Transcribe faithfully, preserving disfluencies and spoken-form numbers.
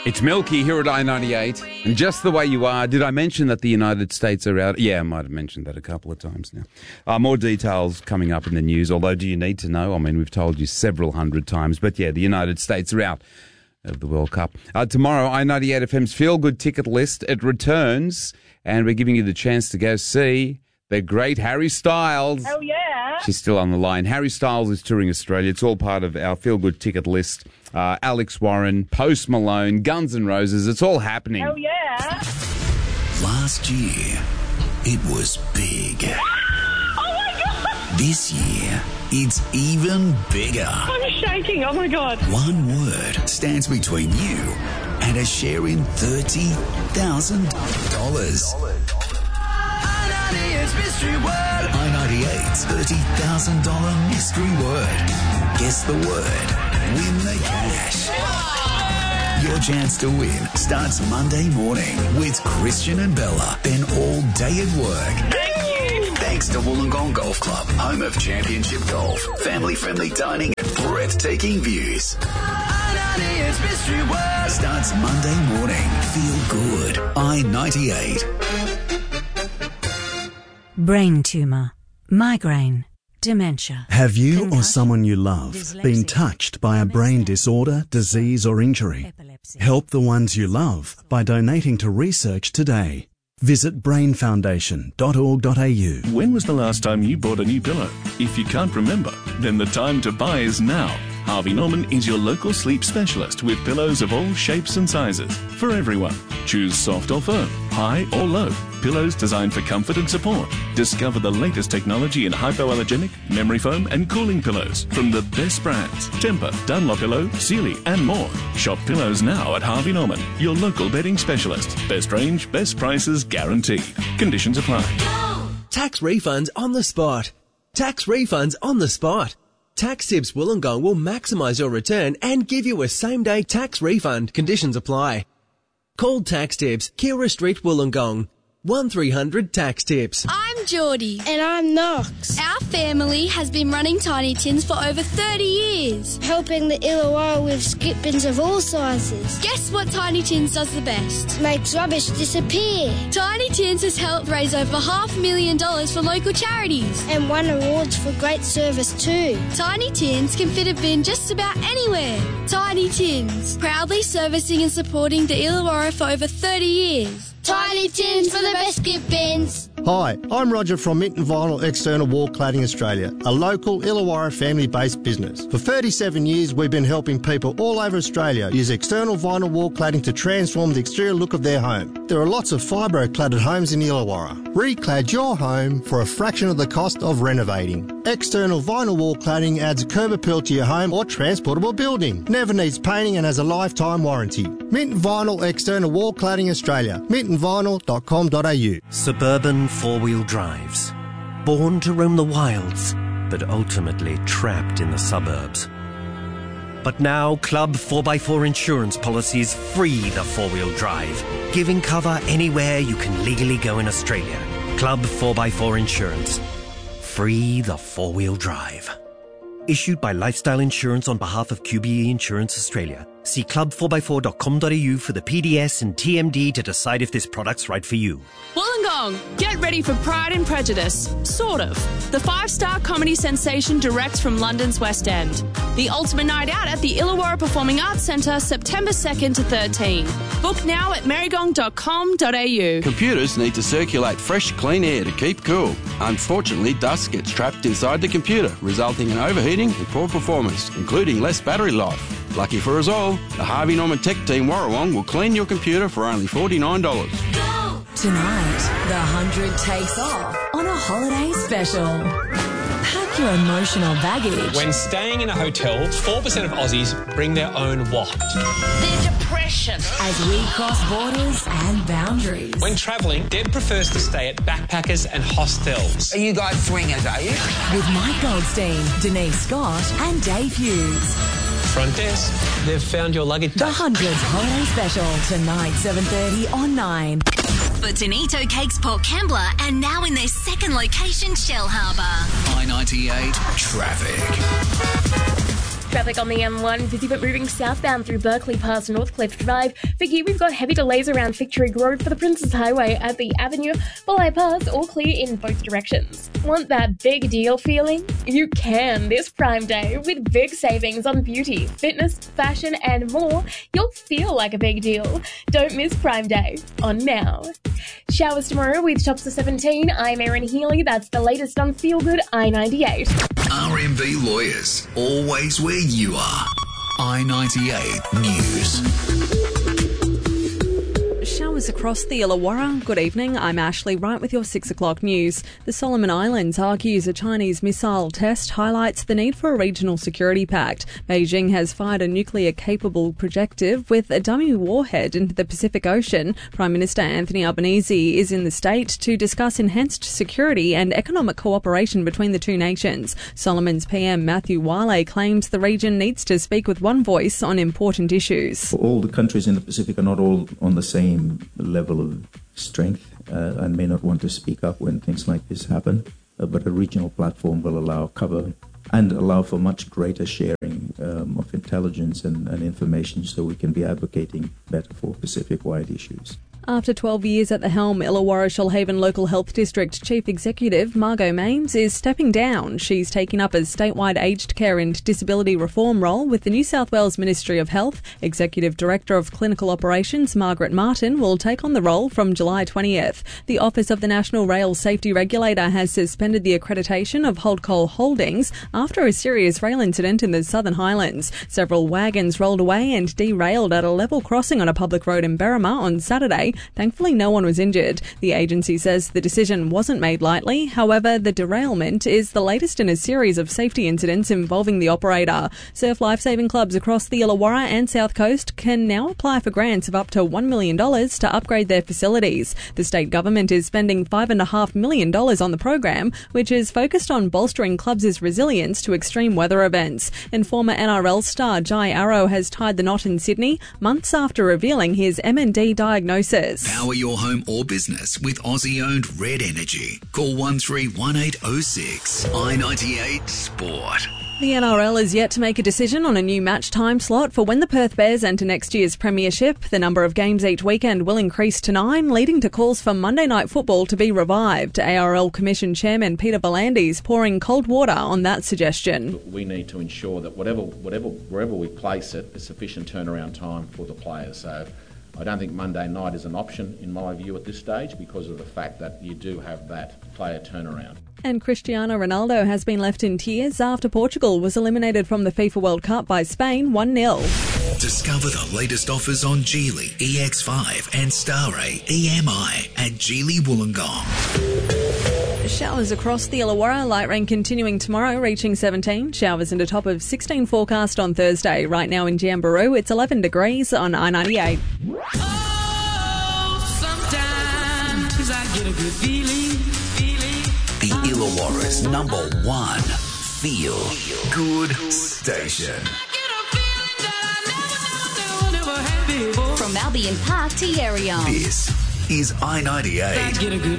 It's Milky here at I ninety-eight, and just the way you are. Did I mention that the United States are out? Yeah, I might have mentioned that a couple of times now. Uh, more details coming up in the news, although do you need to know? I mean, we've told you several hundred times, but yeah, the United States are out of the World Cup. Uh, tomorrow, I ninety-eight F M's Feel Good ticket list, it returns, and we're giving you the chance to go see the great Harry Styles. Oh, yeah. She's still on the line. Harry Styles is touring Australia. It's all part of our Feel Good ticket list. Uh, Alex Warren, Post Malone, Guns N' Roses. It's all happening. Oh, yeah. Last year, it was big. Oh, my God. This year, it's even bigger. I'm shaking. Oh, my God. One word stands between you and a share in thirty thousand dollars. I ninety-eight's thirty thousand dollars mystery word. Guess the word. Win the cash. Your chance to win starts Monday morning with Christian and Bella. Then all day at work. Thank you. Thanks to Wollongong Golf Club, home of championship golf, family-friendly dining, and breathtaking views. Mystery word starts Monday morning. Feel good. I ninety-eight. Brain tumour, migraine, dementia. Have you or someone you love been touched by a brain disorder, disease or injury? Help the ones you love by donating to research today. Visit brain foundation dot org dot a u. When was the last time you bought a new pillow? If you can't remember, then the time to buy is now. Harvey Norman is your local sleep specialist with pillows of all shapes and sizes for everyone. Choose soft or firm, high or low. Pillows designed for comfort and support. Discover the latest technology in hypoallergenic, memory foam and cooling pillows from the best brands. Tempur, Dunlopillow, Sealy and more. Shop pillows now at Harvey Norman, your local bedding specialist. Best range, best prices guaranteed. Conditions apply. Tax refunds on the spot. Tax refunds on the spot. Tax Tips Wollongong will maximise your return and give you a same-day tax refund. Conditions apply. Call Tax Tips, Kira Street, Wollongong. one three hundred Tax Tips. I'm Geordie. And I'm Knox. Our family has been running Tiny Tins for over thirty years. Helping the Illawarra with skip bins of all sizes. Guess what Tiny Tins does the best? Makes rubbish disappear. Tiny Tins has helped raise over half a million dollars for local charities. And won awards for great service too. Tiny Tins can fit a bin just about anywhere. Tiny Tins, proudly servicing and supporting the Illawarra for over thirty years. Tiny Tins for the best skip bins. Hi, I'm Roger from Minton Vinyl External Wall Cladding Australia, a local Illawarra family-based business. For thirty-seven years, we've been helping people all over Australia use external vinyl wall cladding to transform the exterior look of their home. There are lots of fibro-cladded homes in Illawarra. Reclad your home for a fraction of the cost of renovating. External vinyl wall cladding adds curb appeal to your home or transportable building. Never needs painting and has a lifetime warranty. Minton Vinyl External Wall Cladding Australia. minton vinyl dot com dot a u. Suburban four-wheel drives. Born to roam the wilds, but ultimately trapped in the suburbs. But now Club four by four insurance policies free the four-wheel drive, giving cover anywhere you can legally go in Australia. Club four by four Insurance. Free the four-wheel drive. Issued by Lifestyle Insurance on behalf of Q B E Insurance Australia. See club four by four dot com dot a u for the P D S and T M D to decide if this product's right for you. Wollongong, get ready for Pride and Prejudice. Sort of. The five-star comedy sensation directs from London's West End. The ultimate night out at the Illawarra Performing Arts Centre, September second to thirteenth. Book now at merrygong dot com dot a u. Computers need to circulate fresh, clean air to keep cool. Unfortunately, dust gets trapped inside the computer, resulting in overheating and poor performance, including less battery life. Lucky for us all, the Harvey Norman Tech Team Warrawong will clean your computer for only forty-nine dollars. Tonight, the hundred takes off on a holiday special. Pack your emotional baggage. When staying in a hotel, four percent of Aussies bring their own wok. Their depression. As we cross borders and boundaries. When travelling, Deb prefers to stay at backpackers and hostels. Are you guys swingers, are you? With Mike Goldstein, Denise Scott and Dave Hughes. Front desk, they've found your luggage. The Hundreds Holiday Special, tonight, seven thirty on nine. Botanito Cakes Port Kembla and now in their second location, Shell Harbour. I ninety-eight traffic. Traffic on the M one fifty, but moving southbound through Berkeley past Northcliffe Drive. For here, we've got heavy delays around Victory Grove for the Princes Highway at the Avenue. Bulli Pass, all clear in both directions. Want that big deal feeling? You can this Prime Day with big savings on beauty, fitness, fashion and more. You'll feel like a big deal. Don't miss Prime Day on Now. Showers tomorrow with tops of seventeen. I'm Erin Healy. That's the latest on Feel Good I ninety-eight. R M B Lawyers, always where you are. I ninety-eight News. Showers across the Illawarra. Good evening, I'm Ashley, right with your six o'clock news. The Solomon Islands argues a Chinese missile test highlights the need for a regional security pact. Beijing has fired a nuclear-capable projectile with a dummy warhead into the Pacific Ocean. Prime Minister Anthony Albanese is in the state to discuss enhanced security and economic cooperation between the two nations. Solomon's P M Matthew Wale claims the region needs to speak with one voice on important issues. All the countries in the Pacific are not all on the same level of strength uh, and may not want to speak up when things like this happen, uh, but a regional platform will allow cover and allow for much greater sharing um, of intelligence and, and information so we can be advocating better for Pacific-wide issues. After twelve years at the helm, Illawarra Shoalhaven Local Health District Chief Executive Margot Mames is stepping down. She's taking up a statewide aged care and disability reform role with the New South Wales Ministry of Health. Executive Director of Clinical Operations Margaret Martin will take on the role from July twentieth. The Office of the National Rail Safety Regulator has suspended the accreditation of Holdcoal Holdings after a serious rail incident in the Southern Highlands. Several wagons rolled away and derailed at a level crossing on a public road in Berrima on Saturday. Thankfully, no one was injured. The agency says the decision wasn't made lightly. However, the derailment is the latest in a series of safety incidents involving the operator. Surf lifesaving clubs across the Illawarra and South Coast can now apply for grants of up to one million dollars to upgrade their facilities. The state government is spending five point five million dollars on the program, which is focused on bolstering clubs' resilience to extreme weather events. And former N R L star Jai Arrow has tied the knot in Sydney months after revealing his M N D diagnosis. Power your home or business with Aussie-owned Red Energy. Call one three one eight oh six. I ninety-eight Sport. The N R L is yet to make a decision on a new match time slot for when the Perth Bears enter next year's premiership. The number of games each weekend will increase to nine, leading to calls for Monday night football to be revived. A R L Commission Chairman Peter Volandis pouring cold water on that suggestion. We need to ensure that whatever, whatever, wherever we place it, there's sufficient turnaround time for the players. So I don't think Monday night is an option in my view at this stage because of the fact that you do have that player turnaround. And Cristiano Ronaldo has been left in tears after Portugal was eliminated from the FIFA World Cup by Spain one nil. Discover the latest offers on Geely E X five and Starray E M I at Geely Wollongong. Showers across the Illawarra, light rain continuing tomorrow, reaching seventeen. Showers and a top of sixteen forecast on Thursday. Right now in Jamboree, it's eleven degrees on I ninety-eight. Oh, sometimes I get a good feeling, feeling. The Illawarra's number one feel good station. From Albion Park to Yerion. This is I ninety-eight.